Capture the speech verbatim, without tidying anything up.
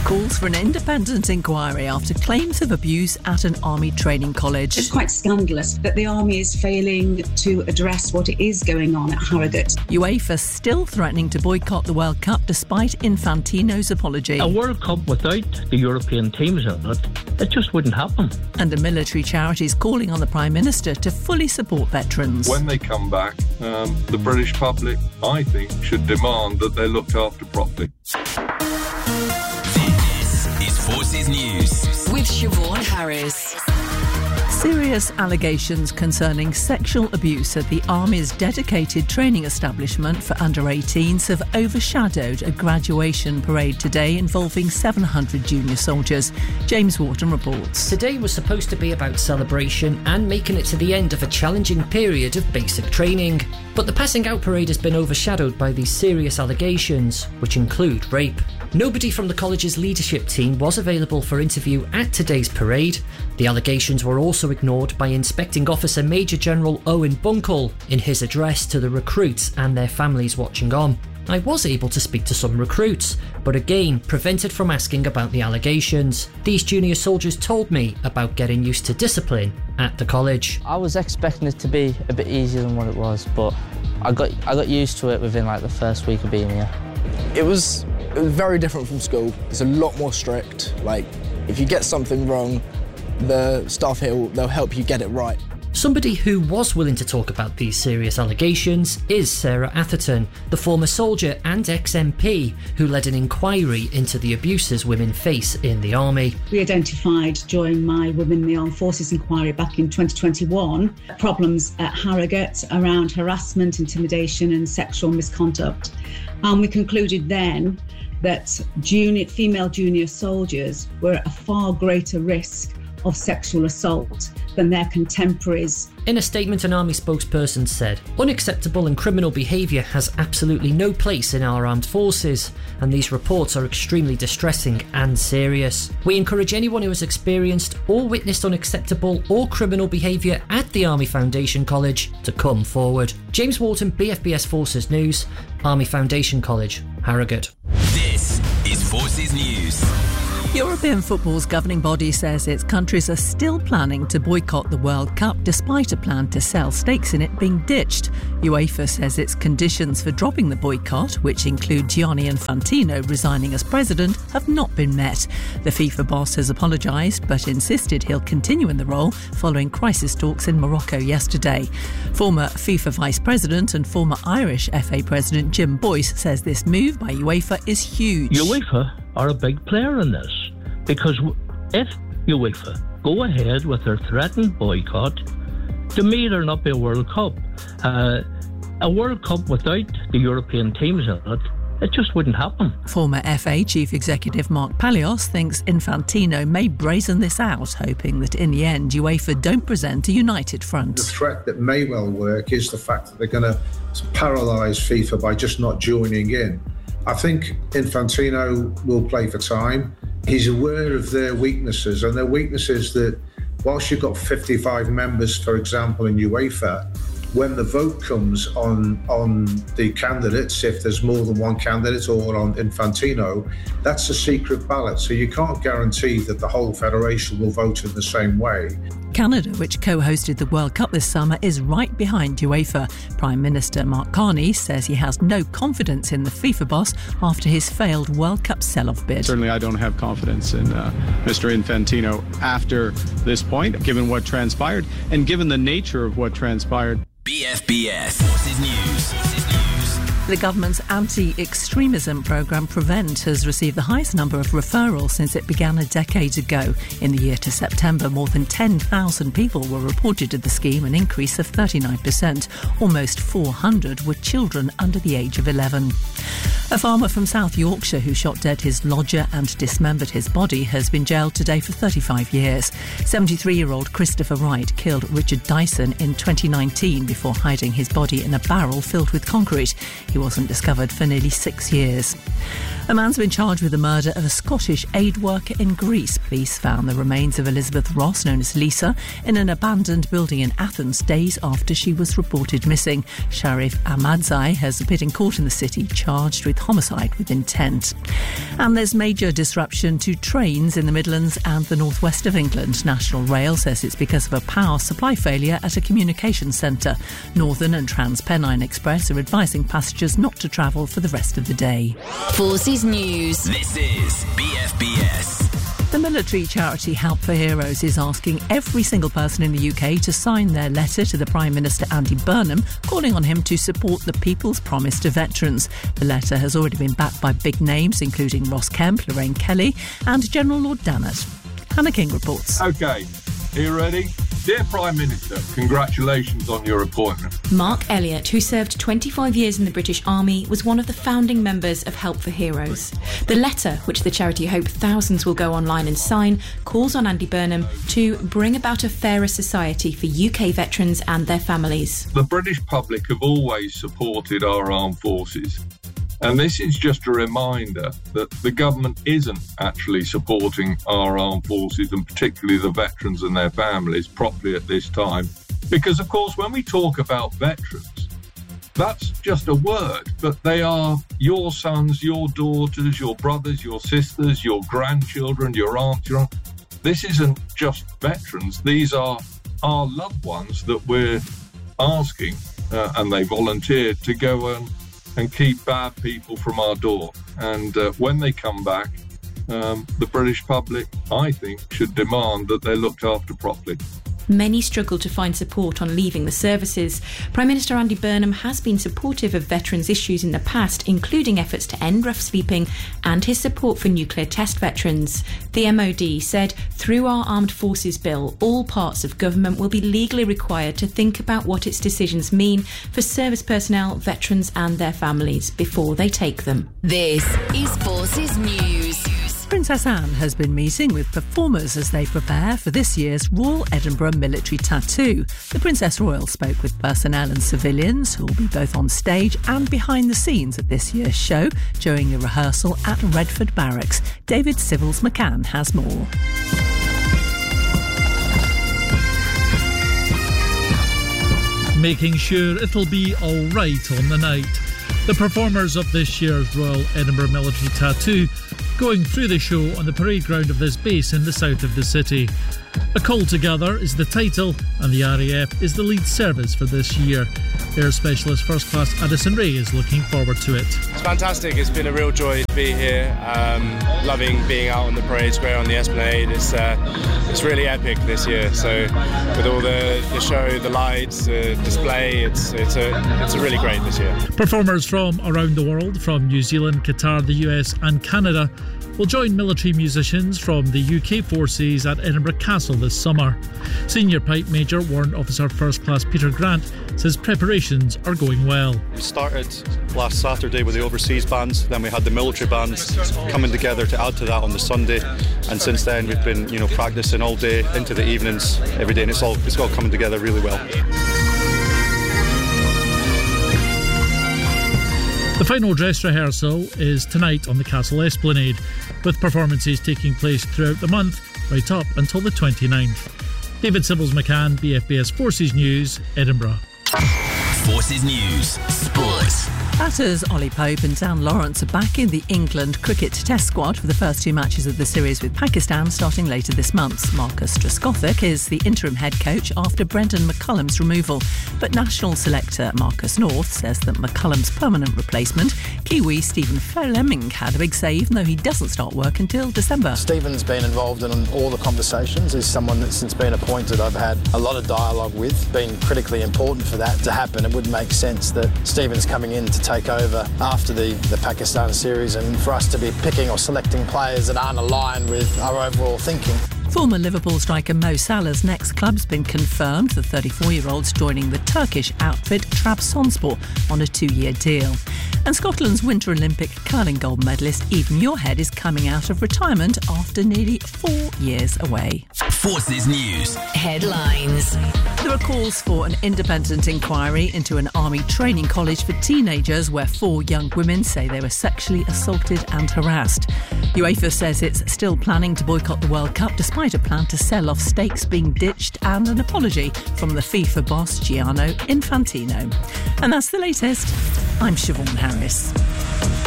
calls for an independent inquiry after claims of abuse at an army training college. It's quite scandalous that the army is failing to address what is going on at Harrogate. UEFA still threatening to boycott the World Cup despite Infantino's apology. A World Cup without the European teams in it, it just wouldn't happen. And a military charities calling on the Prime Minister to fully support veterans. When they come back, um, the British public, I think, should demand that they're looked after properly. Forces News with Siobhan Harris. Serious allegations concerning sexual abuse at the Army's dedicated training establishment for under eighteens have overshadowed a graduation parade today involving seven hundred junior soldiers. James Wharton reports. Today was supposed to be about celebration and making it to the end of a challenging period of basic training. But the passing out parade has been overshadowed by these serious allegations, which include rape. Nobody from the college's leadership team was available for interview at today's parade. The allegations were also ignored by Inspecting Officer Major General Owen Bunkle in his address to the recruits and their families watching on. I was able to speak to some recruits, but again prevented from asking about the allegations. These junior soldiers told me about getting used to discipline at the college. I was expecting it to be a bit easier than what it was, but I got I got used to it within like the first week of being here. It was, it was very different from school. It's a lot more strict. Like, if you get something wrong, the staff here will they'll help you get it right. Somebody who was willing to talk about these serious allegations is Sarah Atherton, the former soldier and ex-M P who led an inquiry into the abuses women face in the army. We identified during my Women in the Armed Forces inquiry back in twenty twenty-one problems at Harrogate around harassment, intimidation and sexual misconduct. And we concluded then that junior, female junior soldiers were at a far greater risk of sexual assault than their contemporaries. In a statement, an army spokesperson said, "Unacceptable and criminal behaviour has absolutely no place in our armed forces, and these reports are extremely distressing and serious. We encourage anyone who has experienced or witnessed unacceptable or criminal behaviour at the Army Foundation College to come forward." James Wharton, B F B S Forces News, Army Foundation College, Harrogate. This is Forces News. European football's governing body says its countries are still planning to boycott the World Cup despite a plan to sell stakes in it being ditched. UEFA says its conditions for dropping the boycott, which include Gianni Infantino resigning as president, have not been met. The FIFA boss has apologised but insisted he'll continue in the role following crisis talks in Morocco yesterday. Former FIFA vice president and former Irish F A president Jim Boyce says this move by UEFA is huge. UEFA are a big player in this, because if UEFA go ahead with their threatened boycott, to me there'll not be a World Cup. Uh, a World Cup without the European teams in it, it just wouldn't happen. Former F A Chief Executive Mark Palios thinks Infantino may brazen this out, hoping that in the end UEFA don't present a united front. The threat that may well work is the fact that they're going to paralyse FIFA by just not joining in. I think Infantino will play for time. He's aware of their weaknesses, and their weakness is that whilst you've got fifty-five members, for example, in UEFA, when the vote comes on on the candidates, if there's more than one candidate, or on Infantino, that's a secret ballot. So you can't guarantee that the whole federation will vote in the same way. Canada, which co-hosted the World Cup this summer, is right behind UEFA. Prime Minister Mark Carney says he has no confidence in the FIFA boss after his failed World Cup sell-off bid. Certainly I don't have confidence in uh, Mister Infantino after this point, given what transpired and given the nature of what transpired. B F B S Forces News. The government's anti-extremism programme Prevent has received the highest number of referrals since it began a decade ago. In the year to September, more than ten thousand people were reported to the scheme, an increase of thirty-nine percent. Almost four hundred were children under the age of eleven. A farmer from South Yorkshire who shot dead his lodger and dismembered his body has been jailed today for thirty-five years. seventy-three-year-old Christopher Wright killed Richard Dyson in twenty nineteen before hiding his body in a barrel filled with concrete. He wasn't discovered for nearly six years. A man's been charged with the murder of a Scottish aid worker in Greece. Police found the remains of Elizabeth Ross, known as Lisa, in an abandoned building in Athens days after she was reported missing. Sharif Ahmadzai has appeared in court in the city, charged charged with homicide with intent. And there's major disruption to trains in the Midlands and the northwest of England. National Rail says it's because of a power supply failure at a communications centre. Northern and TransPennine Express are advising passengers not to travel for the rest of the day. Forces News. This is B F B S. The military charity Help for Heroes is asking every single person in the U K to sign their letter to the Prime Minister Andy Burnham, calling on him to support the People's Promise to veterans. The letter has already been backed by big names, including Ross Kemp, Lorraine Kelly and General Lord Dannatt. Hannah King reports. OK, are you ready? Dear Prime Minister, congratulations on your appointment. Mark Elliott, who served twenty-five years in the British Army, was one of the founding members of Help for Heroes. The letter, which the charity hope thousands will go online and sign, calls on Andy Burnham to bring about a fairer society for U K veterans and their families. The British public have always supported our armed forces. And this is just a reminder that the government isn't actually supporting our armed forces, and particularly the veterans and their families, properly at this time. Because, of course, when we talk about veterans, that's just a word, but they are your sons, your daughters, your brothers, your sisters, your grandchildren, your aunts, your aunt. This isn't just veterans. These are our loved ones that we're asking, uh, and they volunteered to go and and keep bad people from our door. And uh, when they come back, um, the British public, I think, should demand that they're looked after properly. Many struggle to find support on leaving the services. Prime Minister Andy Burnham has been supportive of veterans' issues in the past, including efforts to end rough sleeping and his support for nuclear test veterans. The M O D said, through our Armed Forces Bill, all parts of government will be legally required to think about what its decisions mean for service personnel, veterans and their families before they take them. This is Forces News. Princess Anne has been meeting with performers as they prepare for this year's Royal Edinburgh Military Tattoo. The Princess Royal spoke with personnel and civilians who will be both on stage and behind the scenes at this year's show during a rehearsal at Redford Barracks. David Civils McCann has more. Making sure it'll be all right on the night. The performers of this year's Royal Edinburgh Military Tattoo going through the show on the parade ground of this base in the south of the city. A Call Together is the title, and the R A F is the lead service for this year. Air Specialist First Class Addison Ray is looking forward to it. It's fantastic. It's been a real joy to be here. Um, loving being out on the parade square on the Esplanade. It's uh, it's really epic this year. So with all the, the show, the lights, the display, it's it's a it's a really great this year. Performers from around the world, from New Zealand, Qatar, the U S and Canada, will join military musicians from the U K forces at Edinburgh Castle this summer. Senior Pipe Major Warrant Officer First Class Peter Grant says preparations are going well. We started last Saturday with the overseas bands, then we had the military bands coming together to add to that on the Sunday, and since then we've been, you know, practicing all day into the evenings every day, and it's all it's all coming together really well. The final dress rehearsal is tonight on the Castle Esplanade, with performances taking place throughout the month, right up until the twenty-ninth. David Civils McCann, B F B S Forces News, Edinburgh. Forces News, Sports. Batters Ollie Pope and Dan Lawrence are back in the England cricket test squad for the first two matches of the series with Pakistan starting later this month. Marcus Trescothick is the interim head coach after Brendan McCullum's removal. But national selector Marcus North says that McCullum's permanent replacement, Kiwi Stephen Fleming, had a big say even though he doesn't start work until December. Stephen's been involved in all the conversations. He's someone that since being appointed I've had a lot of dialogue with, been critically important for that to happen. It would make sense that Stephen's coming in to take over after the, the Pakistan series, and for us to be picking or selecting players that aren't aligned with our overall thinking. Former Liverpool striker Mo Salah's next club's been confirmed. The thirty-four-year-old's joining the Turkish outfit Trabzonspor on a two-year deal. And Scotland's Winter Olympic curling gold medalist Eve Muirhead is coming out of retirement after nearly four years away. Forces News headlines. There are calls for an independent inquiry into an army training college for teenagers where four young women say they were sexually assaulted and harassed. UEFA says it's still planning to boycott the World Cup despite despite a plan to sell off stakes being ditched and an apology from the FIFA boss Gianni Infantino. And that's the latest. I'm Siobhan Harris.